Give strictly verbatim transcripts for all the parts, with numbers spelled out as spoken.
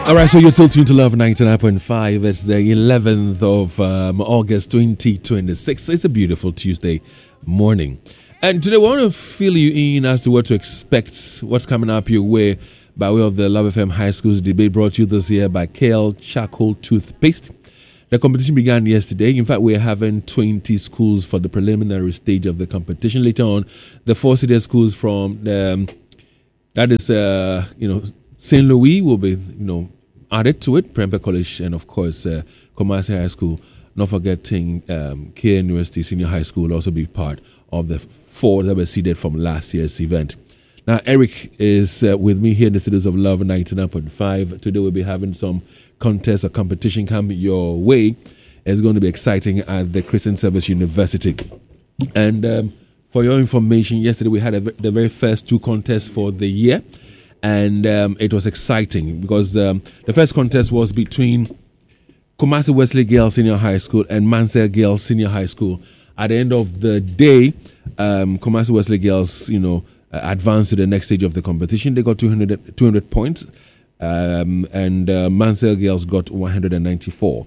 All right, so you're still tuned to Love ninety-nine point five. It's the eleventh of um, August twenty twenty-six. It's a beautiful Tuesday morning. And today we want to fill you in as to what to expect, what's coming up your way by way of the Love F M High Schools debate brought to you this year by Kale Charcoal Toothpaste. The competition began yesterday. In fact, we're having twenty schools for the preliminary stage of the competition. Later on, the four seeded schools from the, um, that is, uh, you know, Saint Louis will be, you know, added to it. Prempeh College and, of course, uh, Kumasi High School. Not forgetting um, K N U S T Senior High School will also be part of the four that were seeded from last year's event. Now, Eric is uh, with me here in the studios of Love ninety-nine point five. Today we'll be having some contest or competition come your way. It's going to be exciting at the Christian Service University. And um, for your information, yesterday we had a, the very first two contests for the year. And um, it was exciting because um, the first contest was between Kumasi Wesley Girls Senior High School and Mansell Girls Senior High School. At the end of the day, um, Kumasi Wesley Girls, you know, uh, advanced to the next stage of the competition. They got two hundred, two hundred points, um, and uh, Mansell Girls got one hundred ninety-four.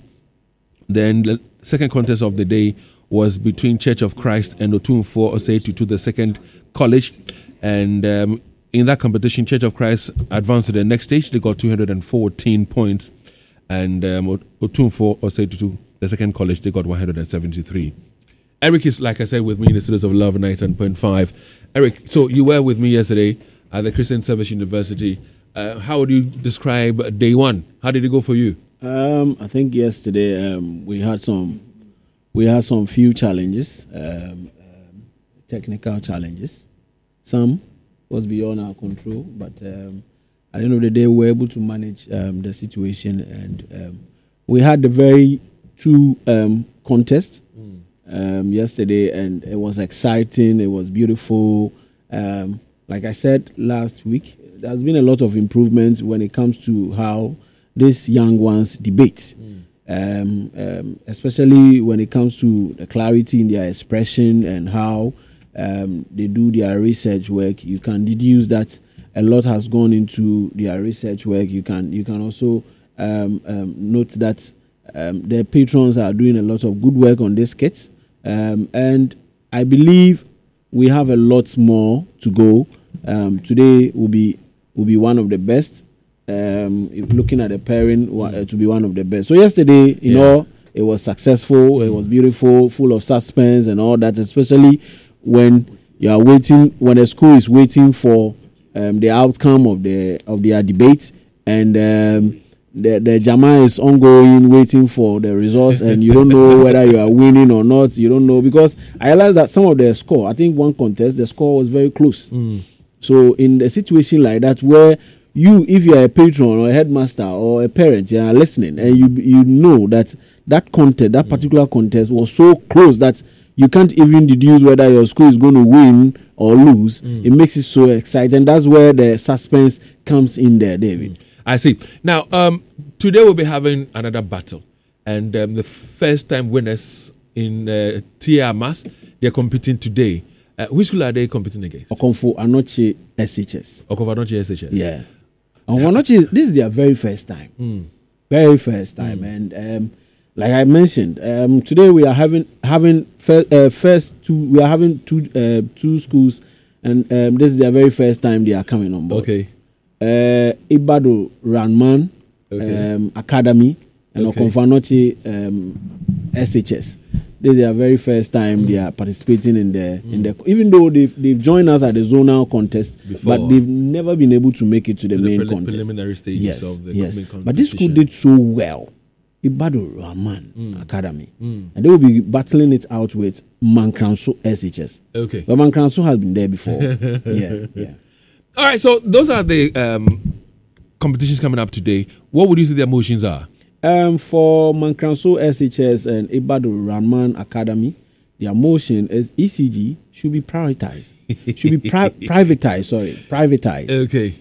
Then the second contest of the day was between Church of Christ and Otumfuo Osei Tutu, the second college, and um, in that competition, Church of Christ advanced to the next stage. They got two hundred fourteen points. And um, Otumfuo Osei Tutu, the second college, they got one hundred seventy-three. Eric is, like I said, with me in the studios of Love ninety-nine point five. Eric, so you were with me yesterday at the Christian Service University. Uh, how would you describe day one? How did it go for you? Um, I think yesterday um, we had some we had some few challenges, um, um, technical challenges. Some was beyond our control, but um, at the end of the day, we were able to manage um, the situation, and um, we had the very two um, contests mm. um, yesterday, and it was exciting. It was beautiful. Um, like I said last week, there's been a lot of improvements when it comes to how these young ones debate, mm. um, um, especially when it comes to the clarity in their expression and how Um, they do their research work. You can deduce that a lot has gone into their research work. You can you can also um, um, note that um, their patrons are doing a lot of good work on this kit. Um, and I believe we have a lot more to go. Um, today will be will be one of the best. Um, looking at the pairing, uh, to be one of the best. So yesterday, you yeah. know, it was successful. It was beautiful, full of suspense and all that, especially when you are waiting, when the school is waiting for um, the outcome of the of their debate, and um, the the Jama is ongoing, waiting for the results, and you don't know whether you are winning or not. You don't know, because I realized that some of the score, I think one contest, the score was very close. Mm. So in a situation like that, where you, if you are a patron or a headmaster or a parent, you are listening, and you you know that that contest, that particular contest was so close that you can't even deduce whether your school is going to win or lose. Mm. It makes it so exciting. That's where the suspense comes in there, David. Mm. I see. Now, um, today we'll be having another battle. And um, the first-time winners in uh, T A M A S, they're competing today. Uh, which school are they competing against? Okomfo Anoche S H S. Okomfo Anoche S H S. Yeah. Okomfo Anoche, this is their very first time. Mm. Very first time. Mm. And um, like I mentioned, um, today we are having having fir- uh, first two. We are having two uh, two schools, and um, this is their very first time they are coming on board. Okay. Uh, Ibado Rahman okay. um, Academy and okay. Okomfo Anoche um, S H S. This is their very first time mm. they are participating in the mm. in the. Even though they've they've joined us at the zonal contest, Before. but they've never been able to make it to the to main the pre- contest. Preliminary stages yes, of the yes. main competition. But this school did so well. Ibado Rahman mm. Academy. Mm. And they will be battling it out with Mankranso S H S. Okay. But Mankranso has been there before. yeah, yeah. All right, so those are the um, competitions coming up today. What would you say the emotions are? Um, for Mankranso S H S and Ibado Rahman Academy, the motion is E C G should be prioritized. should be pri- privatized, sorry, privatized. Okay.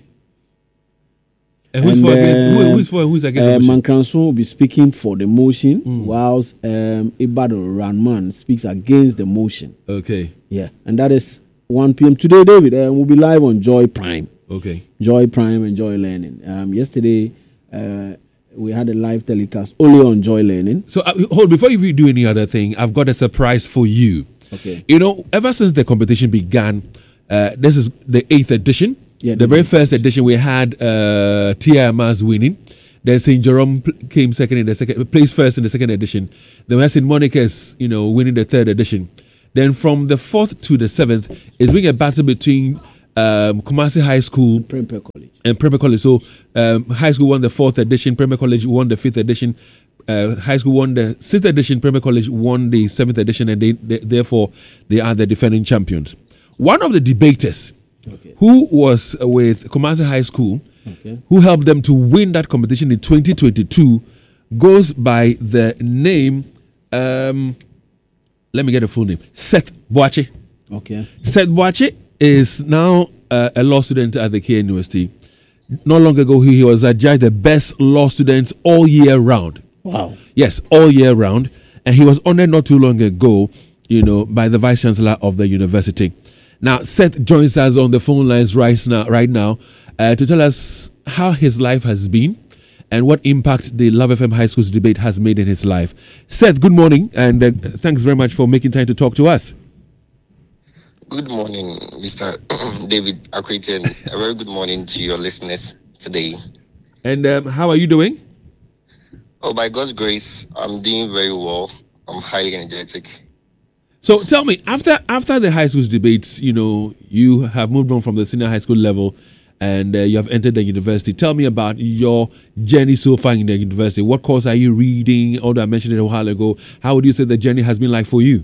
And who's, and, for against, uh, who, who's for who's against uh, the motion? Mankranso will be speaking for the motion, mm. whilst um, Ibado Rahman speaks against the motion. Okay. Yeah, and that is one p.m. today, David. Uh, we'll be live on Joy Prime. Okay. Joy Prime and Joy Learning. Um, yesterday, Uh, we had a live telecast only on Joy Learning. So uh, hold before you do any other thing, I've got a surprise for you. Okay. You know, ever since the competition began, uh, this is the eighth edition. Yeah, the very first edition we had uh, T I M S winning. Then Saint Jerome came second in the second, placed first in the second edition. Then we had Saint Monica's, you know, winning the third edition. Then from the fourth to the seventh, it's been a battle between um, Kumasi High School Prempeh College. and Prempeh College. So um, High School won the fourth edition, Prempeh College won the fifth edition. Uh, high School won the sixth edition, Prempeh College won the seventh edition, and they, they therefore they are the defending champions. One of the debaters, Okay. who was with Kumasi High School, Okay. who helped them to win that competition in twenty twenty-two, goes by the name. Um, let me get the full name. Seth Boache. Okay. Seth Boache is now uh, a law student at the K N U S T. Not long ago, he was adjudged the best law student all year round. Wow. Yes, all year round. And he was honored not too long ago, you know, by the Vice Chancellor of the university. Now, Seth joins us on the phone lines right now, right now uh, to tell us how his life has been and what impact the Love F M High Schools debate has made in his life. Seth, good morning, and uh, thanks very much for making time to talk to us. Good morning, Mister David Akweten. A very good morning to your listeners today. And um, how are you doing? Oh, by God's grace, I'm doing very well. I'm highly energetic. So tell me, after after the high schools debates, you know, you have moved on from the senior high school level and uh, you have entered the university. Tell me about your journey so far in the university. What course are you reading? Although I mentioned it a while ago, how would you say the journey has been like for you?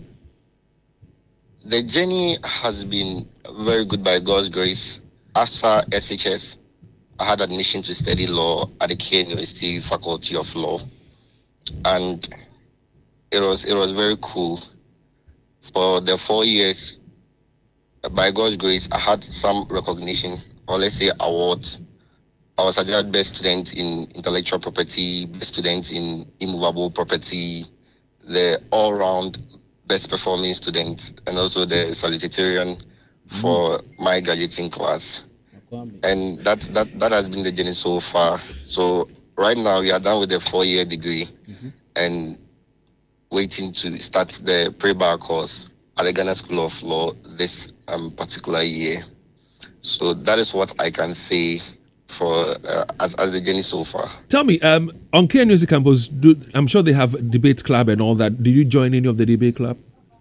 The journey has been very good by God's grace. After S H S, I had admission to study law at the K N U S T Faculty of Law, and it was it was very cool. For the four years, by God's grace, I had some recognition, or let's say awards. I was adjudged best student in intellectual property, best student in immovable property, the all-round best performing student, and also the salutatorian for mm. my graduating class. And that, that that has been the journey so far. So right now we are done with the four-year degree mm-hmm. and waiting to start the pre-bar course at the Ghana School of Law this um, particular year. So that is what I can say for uh, as, as the journey so far. Tell me, um, on K N U S T campus, do, I'm sure they have a debate club and all that. Did you join any of the debate club?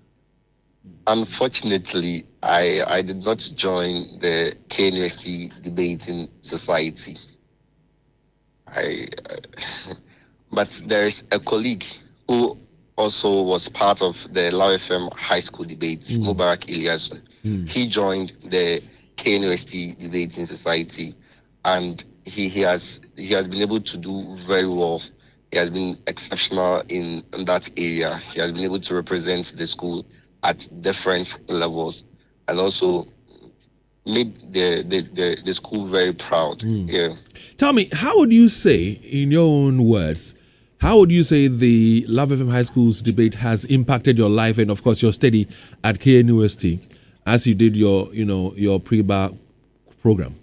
Unfortunately, I I did not join the K N U S T debating society. I, uh, but there's a colleague who also was part of the Love F M high school debates, mm. Mubarak Ilyasu. Mm. He joined the K N U S T debating society, and he, he has he has been able to do very well. He has been exceptional in, in that area. He has been able to represent the school at different levels, and also made the the, the, the school very proud. Mm. Yeah. Tell me, how would you say, in your own words, how would you say the Love F M High Schools debate has impacted your life and, of course, your study at K N U S T as you did your, you know, your pre-bar program?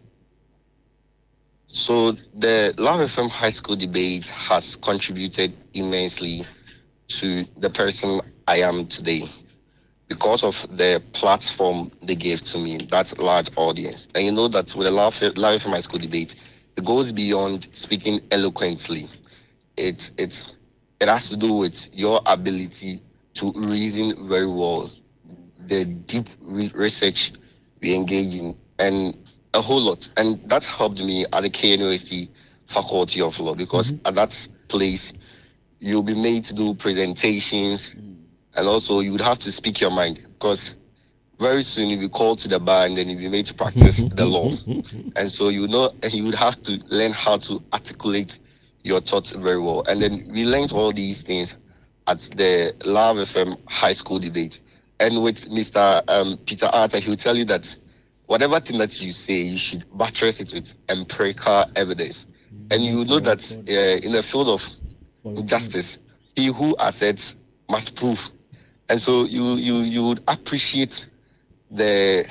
So the Love F M High School debate has contributed immensely to the person I am today because of the platform they gave to me, that large audience. And you know that with the Love F M High School debate, it goes beyond speaking eloquently. It's it's it has to do with your ability to reason very well, the deep re- research we engage in, and a whole lot. And that helped me at the K N U S T Faculty of Law, because mm-hmm. at that place you'll be made to do presentations, mm. and also you would have to speak your mind, because very soon you'll be called to the bar and then you'll be made to practice the law. And so you know, and you would have to learn how to articulate your thoughts very well. And then we learned all these things at the Love F M high school debate. And with Mister Um, Peter Arthur, he'll tell you that whatever thing that you say, you should buttress it with empirical evidence. And you know that uh, in the field of justice, he who asserts must prove. And so you you you would appreciate the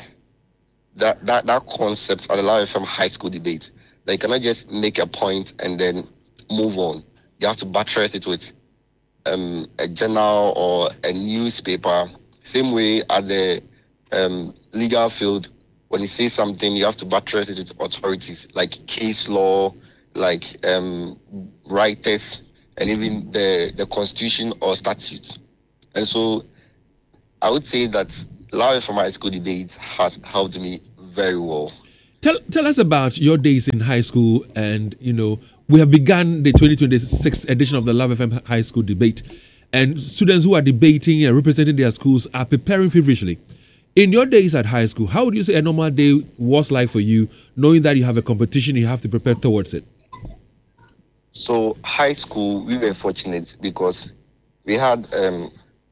that that, that concept at the Love F M high school debate. They cannot just make a point and then move on. You have to buttress it with um, a journal or a newspaper. Same way at the um, legal field, when you say something, you have to buttress it with authorities like case law, like um, writers, and even the, the constitution or statute. And so I would say that Live from High School Debates has helped me very well. Tell tell us about your days in high school, and you know we have begun the twenty twenty-six edition of the Love F M High School Debate, and students who are debating and representing their schools are preparing feverishly. In your days at high school, how would you say a normal day was like for you, knowing that you have a competition, you have to prepare towards it? So high school, we were fortunate because we had um,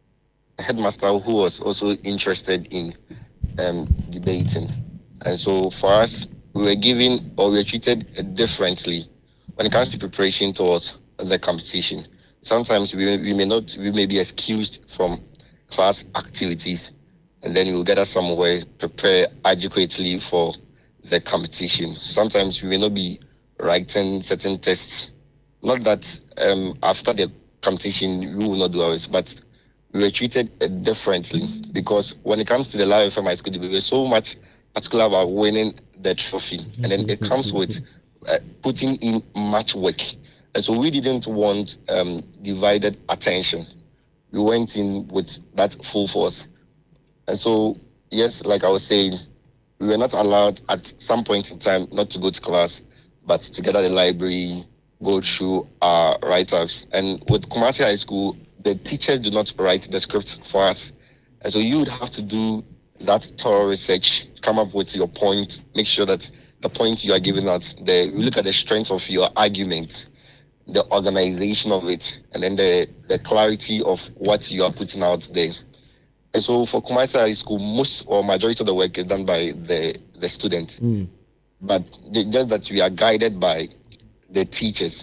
a headmaster who was also interested in um, debating. And so for us, we were given or we were treated differently when it comes to preparation towards the competition. Sometimes we, we may not, we may be excused from class activities, and then we'll gather somewhere, prepare adequately for the competition. Sometimes we may not be writing certain tests. Not that um, after the competition we will not do ours, but we were treated uh, differently because when it comes to the Live F M High School, we were so much particular about winning the trophy, and then it comes with uh, putting in much work. And so we didn't want um, divided attention. We went in with that full force. And so, yes, like I was saying, we were not allowed at some point in time not to go to class, but to get at the library, go through our write-ups. And with Kumasi High School, the teachers do not write the script for us. And so you would have to do that thorough research, come up with your point, make sure that the point you are giving out, the, you look at the strength of your argument, the organization of it, and then the, the clarity of what you are putting out there. And so for Kumasi High School, most or majority of the work is done by the, the student. Mm. But the, just that we are guided by the teachers.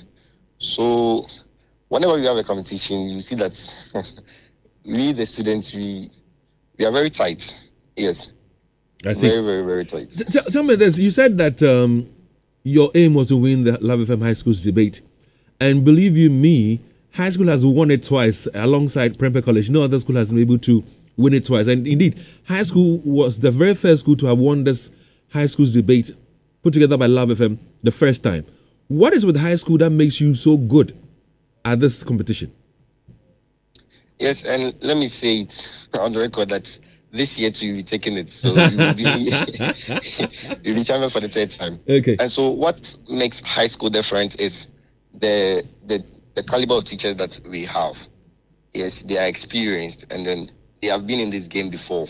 So whenever we have a competition, you see that we, the students, we we are very tight. Yes. I see. Very, very, very tight. T- tell me this. You said that um, your aim was to win the Love F M High School's debate. And believe you me, high school has won it twice alongside Prempeh College. No other school has been able to win it twice. And indeed, high school was the very first school to have won this high school's debate put together by Love F M the first time. What is with high school that makes you so good at this competition? Yes, and let me say it on the record that this year too, you'll be taking it. So you will be, you'll be champion for the third time. Okay. And so what makes high school different is the, the, the caliber of teachers that we have. Yes, they are experienced, and then they have been in this game before.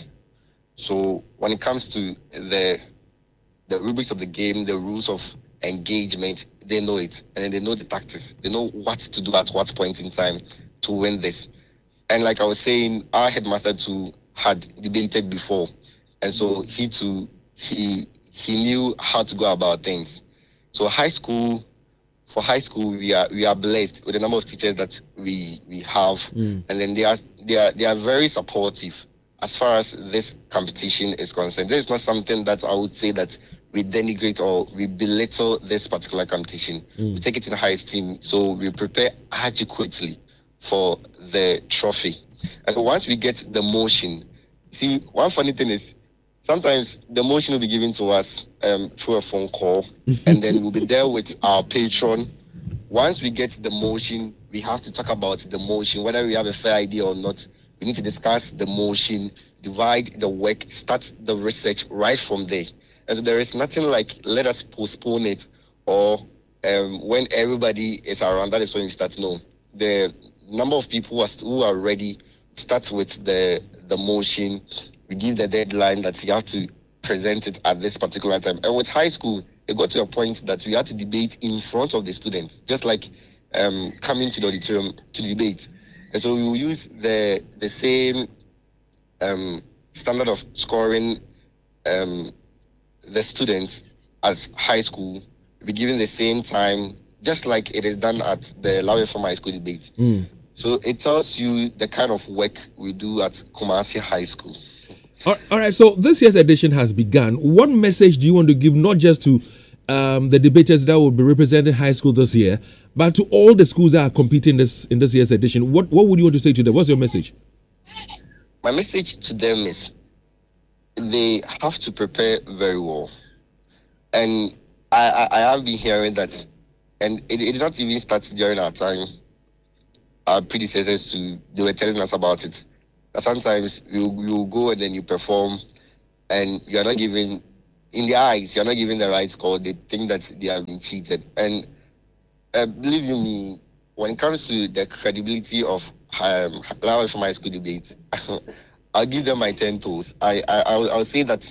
So when it comes to the the rubrics of the game, the rules of engagement, they know it, and then they know the tactics. They know what to do at what point in time to win this. And like I was saying, our headmaster too had debated before, and so he too he he knew how to go about things. So high school, for high school, we are we are blessed with the number of teachers that we we have, mm. and then they are they are they are very supportive as far as this competition is concerned. There is not something that I would say that we denigrate or we belittle this particular competition. Mm. We take it in high esteem, so we prepare adequately for the trophy. And once we get the motion, see, one funny thing is sometimes the motion will be given to us um, through a phone call, and then we'll be there with our patron. Once we get the motion, we have to talk about the motion, whether we have a fair idea or not. We need to discuss the motion, divide the work, start the research right from there. And so there is nothing like let us postpone it, or um, when everybody is around, that is when we start. No, the number of people who are, who are ready starts with the the motion. We give the deadline that you have to present it at this particular time. And with high school, it got to a point that we had to debate in front of the students, just like um, coming to the auditorium to debate. And so we will use the the same um, standard of scoring um, the students as high school. We'll be given the same time, just like it is done at the Love F M High School debate. Mm. So it tells you the kind of work we do at Kumasi High School. All right, so this year's edition has begun. What message do you want to give, not just to um, the debaters that will be representing high school this year, but to all the schools that are competing this in this year's edition, what, what would you want to say to them? What's your message? My message to them is they have to prepare very well. And I, I, I have been hearing that, and it, it did not even start during our time. Our predecessors, to they were telling us about it. That sometimes you you go and then you perform, and you're not given, in their eyes, you're not given the right score. They think that they have been cheated. And uh, believe you me, when it comes to the credibility of um, Law from high school debate, I'll give them my ten toes. I, I I'll, I'll say that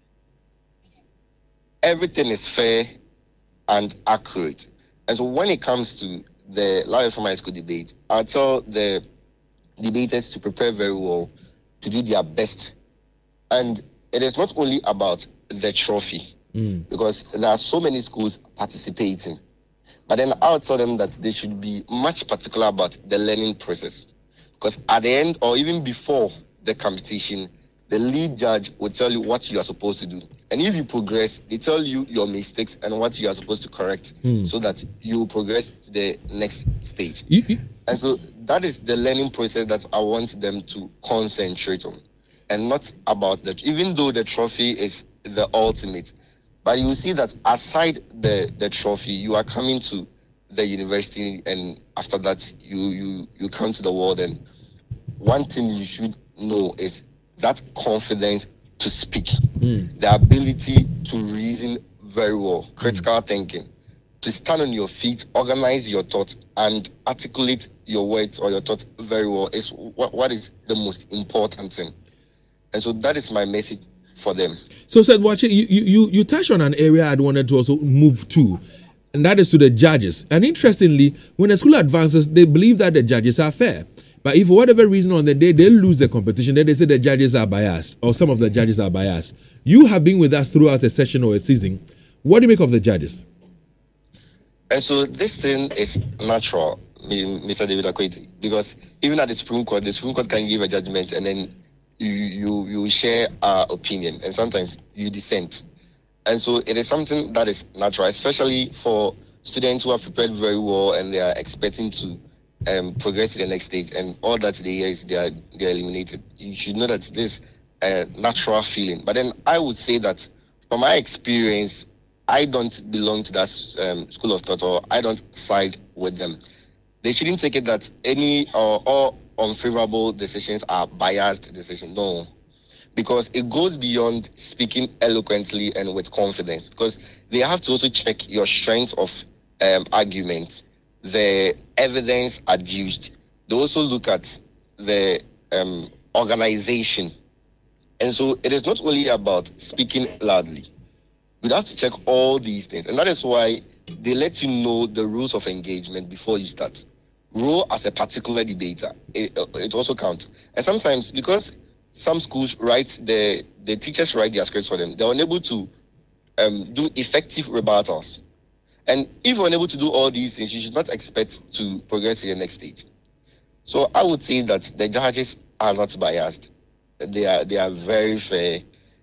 everything is fair and accurate. And so when it comes to the Law from high school debate, I'll tell the debaters to prepare very well, to do their best. And it is not only about the trophy, mm. because there are so many schools participating. But then I'll tell them that they should be much particular about the learning process. Because at the end, or even before the competition, the lead judge will tell you what you are supposed to do. And if you progress, they tell you your mistakes and what you are supposed to correct, mm. so that you progress to the next stage. Mm-hmm. And so that is the learning process that I want them to concentrate on, and not about that. Even though the trophy is the ultimate, but you will see that aside the, the trophy, you are coming to the university, and after that, you, you, you come to the world. And one thing you should know is that confidence to speak, mm. the ability to reason very well, critical mm. thinking, to stand on your feet, organize your thoughts, and articulate your words or your thoughts very well is what, what is the most important thing. And so that is my message for them. So, Seth Boakye, you, you, you touched on an area I'd wanted to also move to, and that is to the judges. And interestingly, when a school advances, they believe that the judges are fair. But if for whatever reason on the day they lose the competition, then they say the judges are biased, or some of the judges are biased. You have been with us throughout a session or a season. What do you make of the judges? And so this thing is natural, Mister David Akweti, because even at the Supreme Court, the Supreme Court can give a judgment, and then you you you share our opinion, and sometimes you dissent. And so it is something that is natural, especially for students who are prepared very well and they are expecting to um, progress to the next stage, and all that they hear is they are they are eliminated. You should know that this is a natural feeling. But then I would say that from my experience, I don't belong to that um, school of thought, or I don't side with them. They shouldn't take it that any or all unfavorable decisions are biased decisions. No, because it goes beyond speaking eloquently and with confidence. Because they have to also check your strength of um, argument, the evidence adduced. They also look at the um, organization, and so it is not only about speaking loudly. You have to check all these things, and that is why they let you know the rules of engagement before you start. Role as a particular debater, it, it also counts. And sometimes, because some schools write the the teachers write their scripts for them, they're unable to um, do effective rebuttals. And if you're unable to do all these things, you should not expect to progress to the next stage. So I would say that the judges are not biased; they are they are very fair.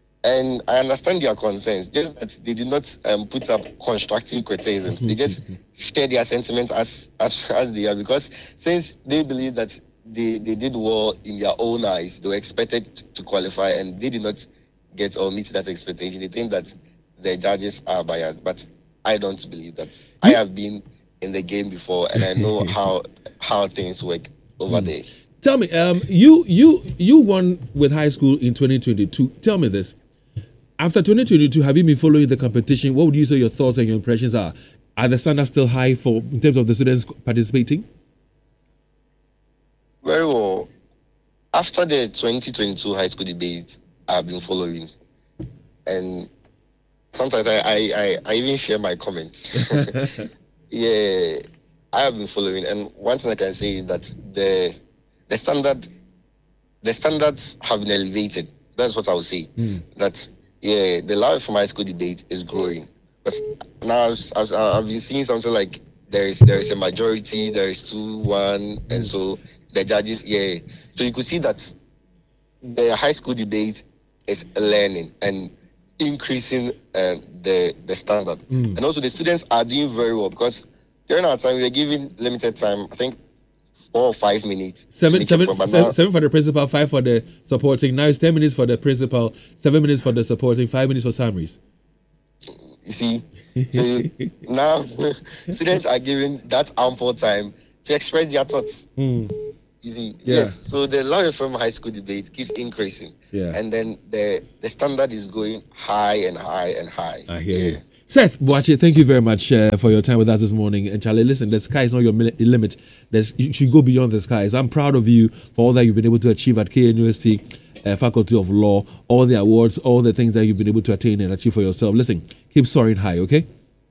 And I understand their concerns, just that they did not um, put up constructive criticism. They just share their sentiments as, as as they are, because since they believe that they, they did well in their own eyes, they were expected to qualify, and they did not get or meet that expectation. They think that the judges are biased, but I don't believe that. I have been in the game before, and I know how how things work over there. Tell me, um, you you you won with high school in twenty twenty-two. Tell me this. After twenty twenty-two, have you been following the competition? What would you say your thoughts and your impressions are? Are the standards still high for in terms of the students participating? Very well. After the twenty twenty-two high school debate, I've been following. And sometimes I, I, I, I even share my comments. Yeah, I have been following. And one thing I can say is that the the standard the standards have been elevated. That's what I would say. Mm. That yeah, the Law from high school debate is growing. But now I've, I've, I've been seeing something like there is there is a majority, there is two one, mm. and so the judges, yeah. So you could see that the high school debate is learning, and increasing uh, the the standard. Mm. And also the students are doing very well because during our time we were given limited time. I think four or five minutes. Seven, seven, proper. seven, Now, seven for the principal, five for the supporting. Now it's ten minutes for the principal, seven minutes for the supporting, five minutes for summaries. you see, so now students are given that ample time to express their thoughts. Mm. You see, Yeah. yes. So the Love F M high school debate keeps increasing. Yeah. And then the the standard is going high and high and high. I hear Yeah. you. Seth Boache, thank you very much uh, for your time with us this morning. And Charlie, listen, the sky is not your mil- limit. There's, you should go beyond the skies. I'm proud of you for all that you've been able to achieve at K N U S T uh, Faculty of Law, all the awards, all the things that you've been able to attain and achieve for yourself. Listen, keep soaring high, okay?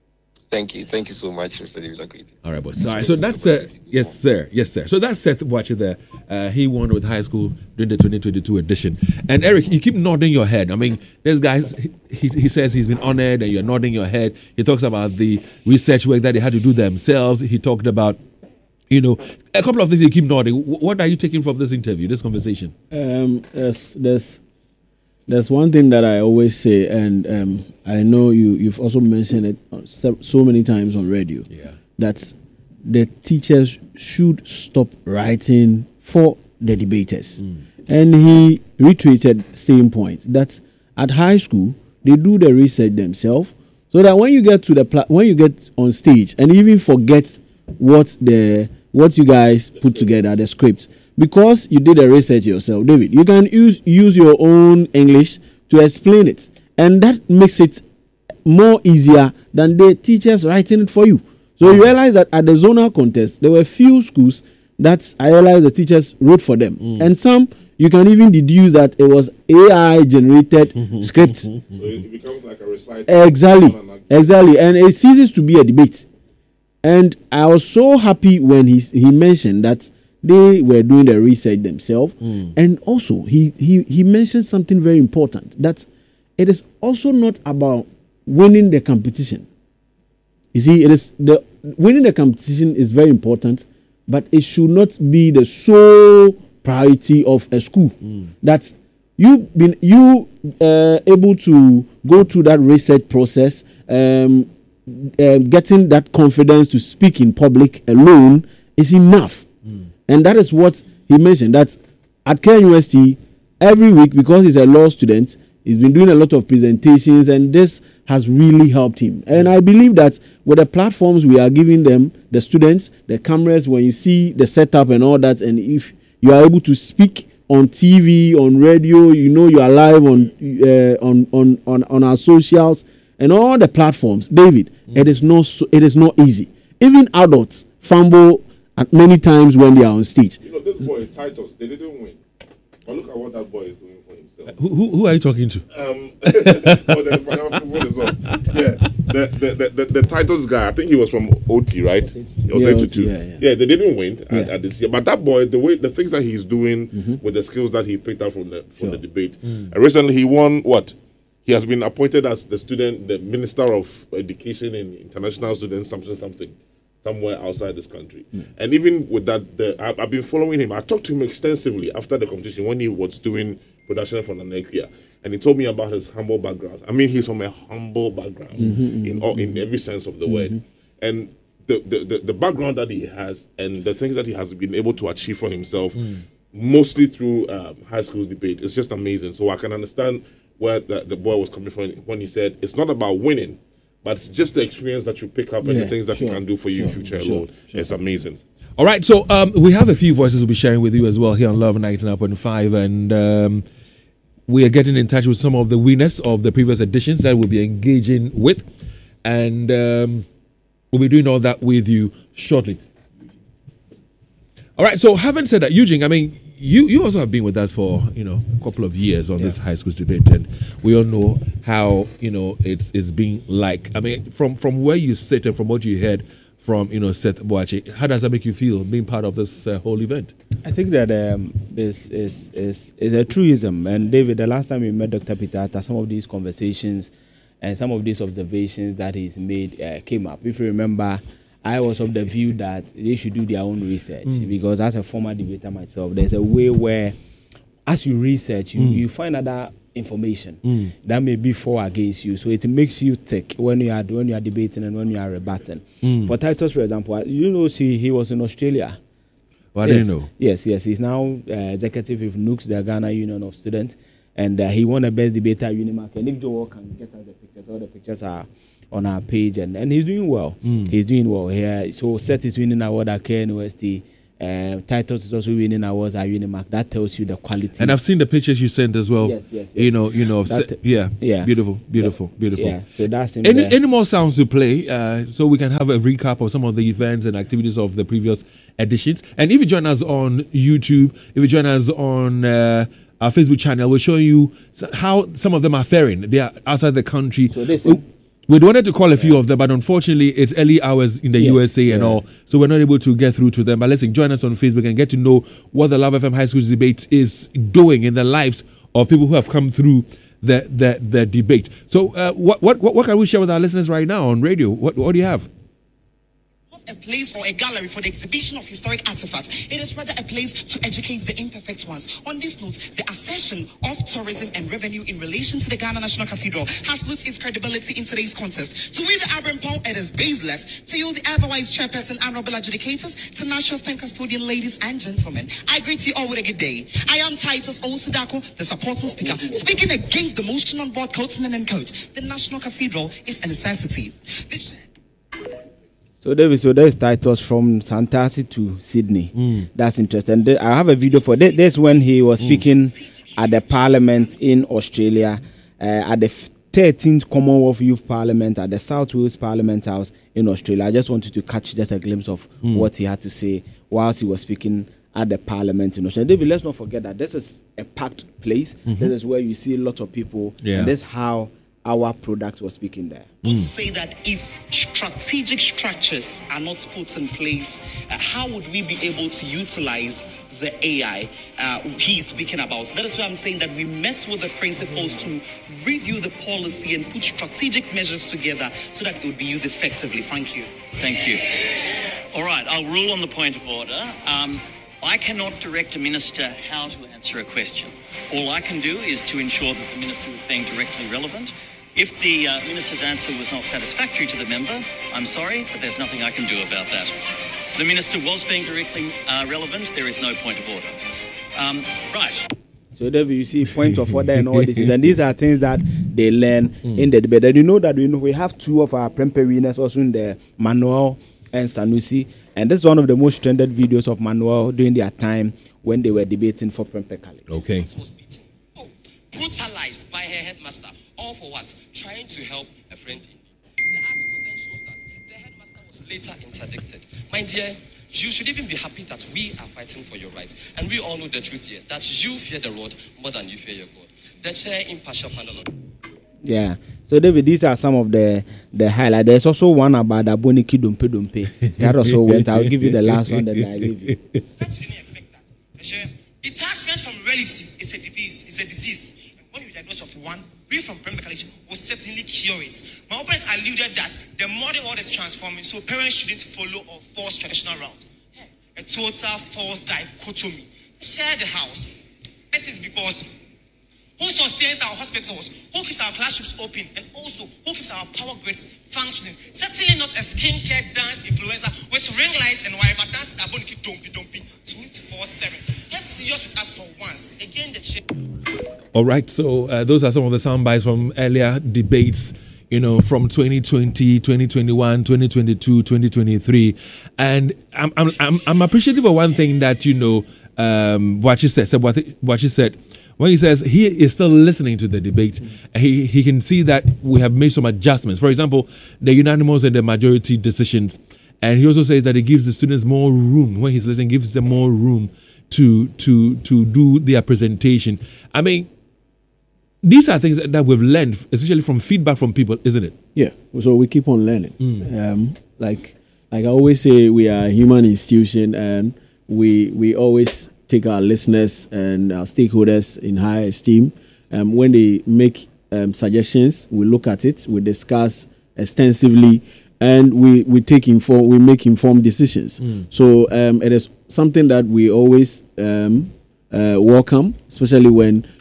Thank you. Thank you so much, Mister David Lakwiti. All right, boss. All right, so that's uh, yes, sir, yes, sir. So that's Seth Boache there. Uh, he won with high school during the twenty twenty-two edition. And Eric, you keep nodding your head. I mean, this guy, he, he says he's been honored, and you're nodding your head. He talks about the research work that they had to do themselves. He talked about, you know, a couple of things. You keep nodding. What are you taking from this interview, this conversation? Um, there's, there's, there's one thing that I always say, and um, I know you, you've also mentioned it so, so many times on radio. Yeah. That's the teachers should stop writing for the debaters. Mm. And he retweeted same point that at high school they do the research themselves, so that when you get to the pla- when you get on stage and even forget what the what you guys put together, the script, because you did the research yourself, David, you can use use your own English to explain it, and that makes it more easier than the teachers writing it for you. So you realize that at the zonal contest, there were few schools that I realized the teachers wrote for them. Mm. And some, you can even deduce that it was A I-generated scripts. So it becomes like a recital. Exactly. Exactly. And it ceases to be a debate. And I was so happy when he, he mentioned that they were doing the research themselves. Mm. And also, he, he, he mentioned something very important, that it is also not about winning the competition. You see, it is the winning the competition is very important, but it should not be the sole priority of a school. Mm. That you been you uh, able to go through that research process, um, uh, getting that confidence to speak in public alone is enough, Mm. and that is what he mentioned. That at K N U S T every week, because he's a law student, he's been doing a lot of presentations, and this has really helped him. And I believe that with the platforms we are giving them, the students, the cameras, when you see the setup and all that, and if you are able to speak on T V, on radio, you know you are live on uh, on, on on on our socials and all the platforms, David, mm. it is not so, it is not easy. Even adults fumble at many times when they are on stage. You know, this boy Titus, they didn't win. But look at what that boy is doing for himself. Who, who, who are you talking to? Um, oh, the, what is up? Yeah, the, the, the, the, the Titus guy, I think he was from O T, right? He was Yeah, eight to O T, two. yeah, yeah. Yeah, they didn't win at, Yeah. at this year. But that boy, the way the things that he's doing Mm-hmm. with the skills that he picked up from the from Sure. the debate. And recently he won what? He has been appointed as the student, the Minister of Education in International Students, something, something, somewhere outside this country. Mm. And even with that, the, I, I've been following him. I talked to him extensively after the competition when he was doing production for Nanekia. And he told me about his humble background. I mean, he's from a humble background Mm-hmm, in all, in every sense of the word. And the, the, the, the background that he has and the things that he has been able to achieve for himself, mostly through um, high school's debate, is just amazing. So I can understand where the, the boy was coming from when he said it's not about winning, but it's just the experience that you pick up and Yeah, the things that sure, you can do for you in sure, future sure, alone. sure. It's amazing. All right, so um, we have a few voices we'll be sharing with you as well here on Love ninety-nine point five, and um, we are getting in touch with some of the winners of the previous editions that we'll be engaging with, and um, we'll be doing all that with you shortly. All right, so having said that, Eugene, I mean, you, you also have been with us for, you know, a couple of years on Yeah. this high school debate, and we all know how, you know, it's it's been like. I mean, from, from where you sit and from what you heard from, you know, Seth Boache, how does that make you feel being part of this uh, whole event? I think that um, this is, is, is a truism. And David, the last time we met Doctor Peter, after some of these conversations and some of these observations that he's made uh, came up. If you remember, I was of the view that they should do their own research Mm. because as a former debater myself, there's a way where as you research, you, Mm. you find out that information Mm. that may be for or against you. So it makes you tick when you are when you are debating and when you are rebutting. Mm. For Titus, for example, you know, see, he was in Australia. Well, yes. I didn't know. Yes, yes. He's now uh, executive with N U C, the Ghana Union of Students, and uh, he won the best debater at Unimark. And if Joe can get us the pictures, all the pictures are on our page, and, and he's doing well. Mm. He's doing well here. So Seth is winning award at K N U S T. Uh, Titus is also winning awards at Unimark. That tells you the quality. And I've seen the pictures you sent as well. Yes, yes, yes. You know, you know, That- se- yeah, yeah. beautiful, beautiful, beautiful. Yeah, so that's in Any there. any more sounds to play, uh, so we can have a recap of some of the events and activities of the previous editions. And if you join us on YouTube, if you join us on uh, our Facebook channel, we'll show you s- how some of them are faring. They are outside the country. So this- we, we wanted to call a few of them, but unfortunately, it's early hours in the Yes, U S A and yeah. all, so we're not able to get through to them. But let's join us on Facebook and get to know what the Love F M High School debate is doing in the lives of people who have come through the the, the debate. So, uh, what, what what what can we share with our listeners right now on radio? What what do you have? A place or a gallery for the exhibition of historic artifacts. It is rather a place to educate the imperfect ones. On this note, the accession of tourism and revenue in relation to the Ghana National Cathedral has lost its credibility in today's contest. To we the Abram Paul, it is baseless. To you, the otherwise chairperson, honorable adjudicators, to national stand custodian, ladies and gentlemen, I greet you all with a good day. I am Titus Osudako, the supporting speaker, speaking against the motion on board Coates and Coates. The National Cathedral is a necessity. The- So David, so there's Titus from Santasi to Sydney. Mm. That's interesting. There- I have a video for that. That's when he was speaking at the Parliament in Australia, uh, at the thirteenth Commonwealth Youth Parliament at the South Wales Parliament House in Australia. I just wanted to catch just a glimpse of what he had to say whilst he was speaking at the Parliament in Australia. David, let's not forget that this is a packed place. This is where you see a lot of people, Yeah. and that's how our products were speaking there. To say that if strategic structures are not put in place, uh, how would we be able to utilize the A I uh, he's speaking about? That is why I'm saying that we met with the principals to review the policy and put strategic measures together so that it would be used effectively. Thank you. Thank you. All right, I'll rule on the point of order. Um, I cannot direct a minister how to answer a question. All I can do is to ensure that the minister is being directly relevant. If the uh, minister's answer was not satisfactory to the member, I'm sorry, but there's nothing I can do about that. The minister was being directly uh, relevant. There is no point of order. Um, right. So David, you see point of order and all this, and these are things that they learn in the debate. And you know that we know we have two of our Prempeh winners also in the Manuel and Sanusi, and this is one of the most trended videos of Manuel during their time when they were debating for Prempeh College. Okay. Was beaten. Oh, brutalized by her headmaster. All for what? Trying to help a friend in need. The article then shows that the headmaster was later interdicted. My dear, you should even be happy that we are fighting for your rights. And we all know the truth here, that you fear the Lord more than you fear your God. The chair impartial panel. Yeah. So David, these are some of the the highlights. There's also one about Aboniki Dumpe Dumpe. That also went. I'll give you the last one that I give you. That you didn't expect that. Eshe, detachment from reality is a disease. Is a disease. And when you diagnose of one, we from Prempeh College will certainly cure it. My opponents alluded that the modern world is transforming, so parents shouldn't follow or force traditional routes. A total false dichotomy. Share the house. This is because who sustains our hospitals, who keeps our classrooms open, and also who keeps our power grids functioning. Certainly not a skincare dance influencer with ring lights and wire, but dance aboniki dumpy dumpy twenty-four seven. Let's see us with us for once. Again, the chair. All right, so uh, those are some of the sound bites from earlier debates, you know, from twenty twenty, twenty twenty-one, twenty twenty-two, twenty twenty-three. And I'm, I'm, I'm, I'm appreciative of one thing that, you know, um, what she said, said what, what she said, when he says he is still listening to the debate, he, he can see that we have made some adjustments. For example, the unanimous and the majority decisions. And he also says that it gives the students more room, when he's listening, gives them more room to to to do their presentation. I mean, these are things that we've learned, especially from feedback from people, isn't it? Yeah. So we keep on learning. Mm. Um, like like I always say, we are a human institution, and we we always take our listeners and our stakeholders in high esteem. Um, when they make um, suggestions, we look at it, we discuss extensively, and we, we take inform we make informed decisions. Mm. So um, it is something that we always um, uh, welcome, especially when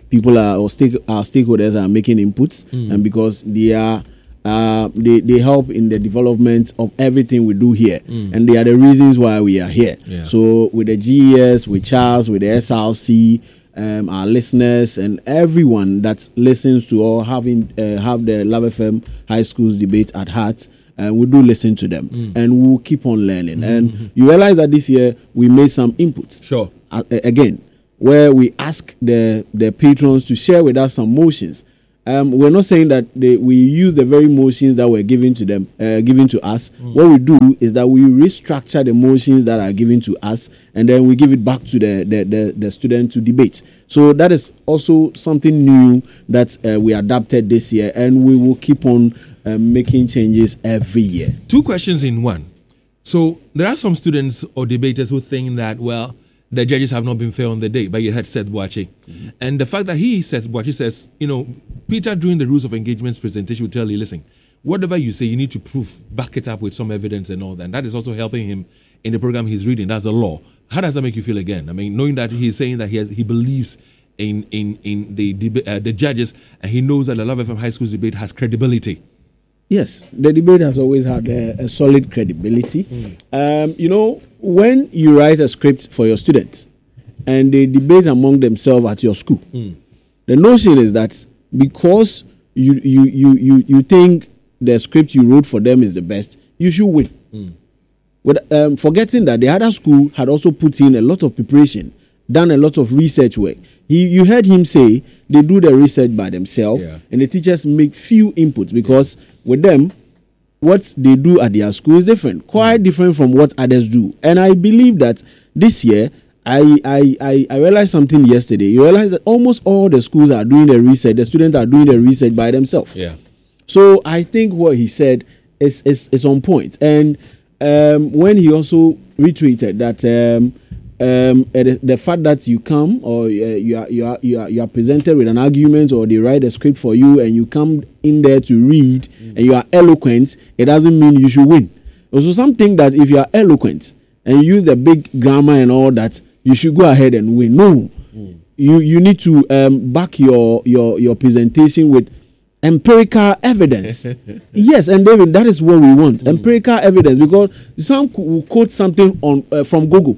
people are or stake, our stakeholders are making inputs, Mm. and because they are. Uh, they, they help in the development of everything we do here, Mm. and they are the reasons why we are here. Yeah. So with the G E S, with Charles, with the S R C, um, our listeners and everyone that listens to or having uh, have the Love F M High Schools debate at heart, uh, we do listen to them, Mm. and we'll keep on learning. Mm-hmm. And you realize that this year we made some inputs. Sure. Uh, again, where we ask the the patrons to share with us some motions. Um, we're not saying that they, we use the very motions that were given to them, uh, given to us. Mm. What we do is that we restructure the motions that are given to us, and then we give it back to the the, the, the student to debate. So that is also something new that uh, we adapted this year, and we will keep on uh, making changes every year. Two questions in one. So there are some students or debaters who think that, well, the judges have not been fair on the day, but you had Seth Boachi. Mm-hmm. And the fact that he, Seth Boachi, says, you know, Peter, during the rules of engagement's presentation, will tell you, listen, whatever you say, you need to prove, back it up with some evidence and all that. And that is also helping him in the program he's reading. That's the law. How does that make you feel again? I mean, knowing that he's saying that he has, he believes in in in the deba- uh, the judges, and he knows that the Love F M High Schools debate has credibility. Yes, the debate has always had a, a solid credibility. Mm. Um, you know, when you write a script for your students and they debate among themselves at your school, mm. the notion is that because you, you, you, you, you think the script you wrote for them is the best, you should win. Mm. With, um, forgetting that the other school had also put in a lot of preparation, done a lot of research work. He, you heard him say they do the research by themselves, yeah. and the teachers make few inputs because with them, what they do at their school is different, quite different from what others do. And I believe that this year, I, I, I, I realized something yesterday. You realize that almost all the schools are doing the research, the students are doing the research by themselves. Yeah. So I think what he said is, is, is on point. And um, when he also retweeted that um, Um, the, the fact that you come or uh, you are you are you are you are presented with an argument or they write a script for you and you come in there to read mm. and you are eloquent, it doesn't mean you should win. Also, some think that if you are eloquent and you use the big grammar and all that, you should go ahead and win. No, mm. you you need to um, back your your your presentation with empirical evidence. Yes, and David, that is what we want. Mm. Empirical evidence, because some will quote something on uh, from Google.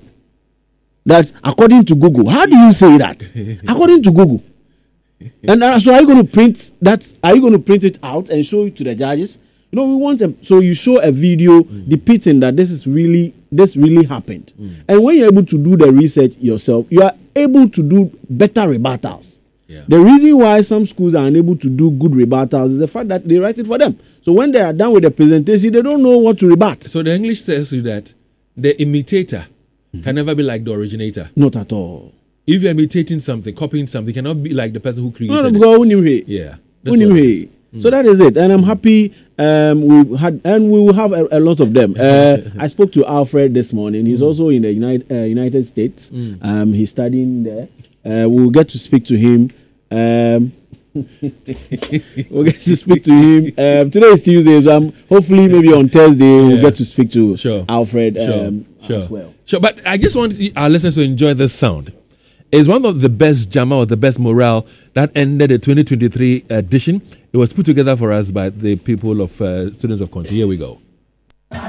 That according to Google, how do you say that? According to Google, and uh, so are you going to print that? Are you going to print it out and show it to the judges? You know, we want them. So you show a video mm. depicting that this is really this really happened, mm. and when you're able to do the research yourself, you are able to do better rebuttals. Yeah. The reason why some schools are unable to do good rebuttals is the fact that they write it for them. So when they are done with the presentation, they don't know what to rebut. So the English says you that the imitator mm-hmm. can never be like the originator. Not at all. If you're imitating something, copying something, cannot be like the person who created no, no, it. Because it. Yeah. That's what it is. Mm. So that is it. And I'm happy um, we had, and we will have a, a lot of them. Uh, I spoke to Alfred this morning. He's mm. also in the United, uh, United States. Mm. Um, he's studying there. Uh, we'll get to speak to him. Um, we'll get to speak to him. Um, today is Tuesday, so um, hopefully maybe on Thursday we'll yeah. get to speak to sure. Alfred sure. Um, sure. as well. Sure, but I just want our listeners to enjoy this sound. It's one of the best Jama or the best morale that ended the twenty twenty-three edition. It was put together for us by the people of uh, Students of Conti. Here we go.